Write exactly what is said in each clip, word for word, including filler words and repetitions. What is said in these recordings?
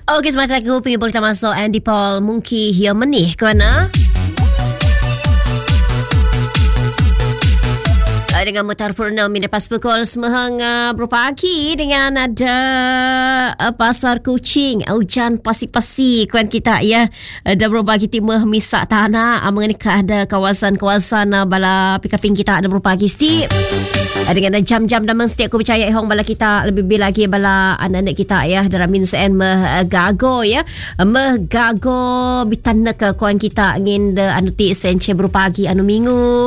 Okey, semakin lagi pergi berita masuk Andy Paul mungkin ia menih kerana dengan mutar purna minit pas pukul semahang uh, berpagi dengan ada uh, pasar kucing hujan pasi-pasi kuan kita ya ada berbagi timah misak tanah uh, mengenai ada kawasan-kawasan uh, bala pikaping kita ada berbagi setiap uh, dengan jam-jam dan setiap aku percaya hong bala kita lebih-lebih lagi bala anak-anak kita ya dalam min sen meh gago ya meh gago bitana ke kuan kita ingin de anu ti senche berbagi anu minggu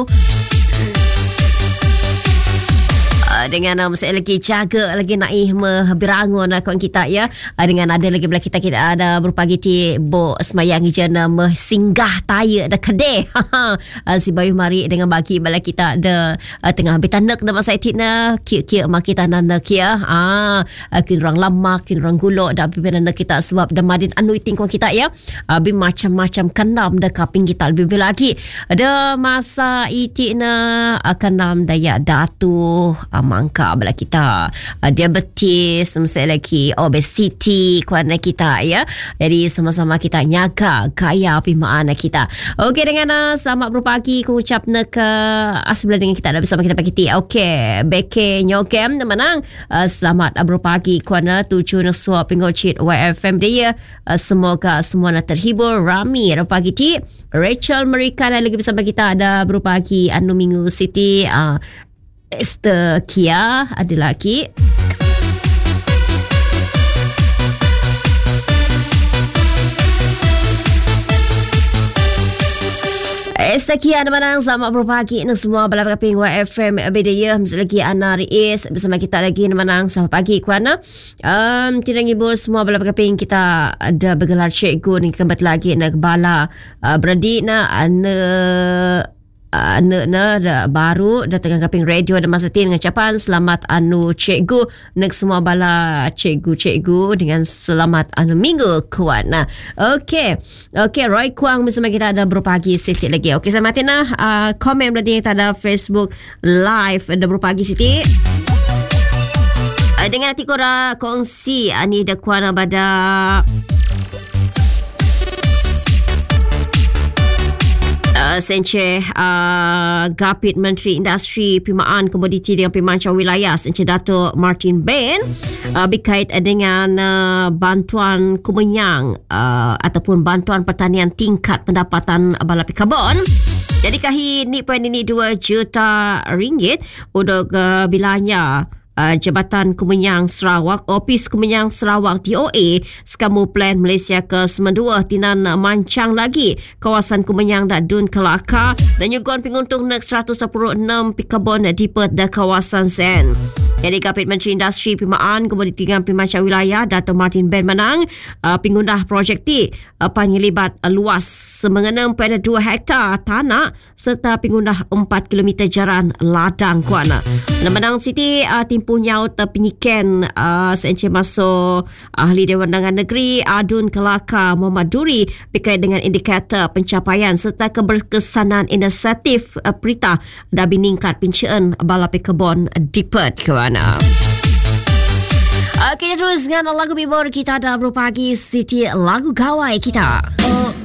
dengan um, saya lagi jaga lagi naik berbangun uh, kawan kita ya uh, dengan ada lagi belah kita kita ada berupa giti bo semayang hijau nama singgah taya ada kedai uh, si Bayu mari dengan bagi bala kita ada uh, tengah betanak nama saya tina kia-kia mak kita nanda kia ah uh, kin orang lama kin orang gulok dah bibirana kita sebab dah madin anu iting kawan kita ya uh, bi macam-macam kenam dah kaping kita lebih lagi ada masa itina uh, kenam daya datu uh, angka bala kita uh, diabetes misalnya lagi obesity kuana kita ya jadi sama-sama kita nyaga kaya pimaan kita okey dengan uh, selamat berpagi ku ucap nak ke uh, sebelah dengan kita ada bersama kita pagi ti okey beke nyokem menang uh, selamat uh, berpagi kuana tujuh nak suap pingocit Y F M dia uh, semoga semua nak terhibur rami berpagi ti Rachel Merika lagi bersama kita ada berpagi anu minggu city uh, Esther Kia ada lagi Esther Kia ada mana selamat berpagi nak semua bala kaping Y F M bedaya mesti lagi Ana Riis bersama kita lagi menang selamat pagi kuana um tidak ngibur semua bala kaping kita ada bergelar cikgu ni kembali lagi nak bala uh, beradik na ana anak-anak uh, baru dah tengah kaping radio ada masa tin dengan ucapan selamat anu cikgu nak semua bala cikgu-cikgu dengan selamat anu minggu kuat nah okey okey Roy Kuang bersama kita ada berpagi sikit lagi okey saya mati nah uh, komen berarti kita ada Facebook live ada berpagi sikit uh, dengan hati korang kongsi ani dah kuana pada Uh, Senche uh, Gapit Menteri Industri Pimaan Komoditi dengan Pemantau Wilayah Senche Dato' Martin Ben uh, berkait dengan uh, bantuan kumenyang uh, ataupun bantuan pertanian tingkat pendapatan bala pikabon. Jadi kahi ni poin ini dua juta ringgit untuk uh, bilanya Uh, Jabatan Kumenyang Sarawak Opis Kumenyang Sarawak T O A sekamu plan Malaysia ke sembilan puluh dua tinan mancang lagi kawasan Kumenyang dak Dun Kelaka dan nyugon penguntung nak seratus sepuluh enam pikabon di pet dak kawasan sen. Jadi Kapit Menteri Industri Pimaan Komoditi dan Pemantau Wilayah Dato' Martin Ben menang uh, pengundah projek ti uh, penyelibat uh, luas semengenam pada dua hektar tanah serta pengundah empat kilometer jaran ladang kuana. Menang Siti uh, timpu nyaut uh, penyiken uh, seence masuk Ahli Dewan Undangan Negeri Adun Kelaka Muhammad Duri berkait dengan indikator pencapaian serta keberkesanan inisiatif uh, perintah dan meningkat pincaan bala pikabon dipet kuana. Okey terus dengan lagu bibor kita ada berpagi Siti lagu gawai kita.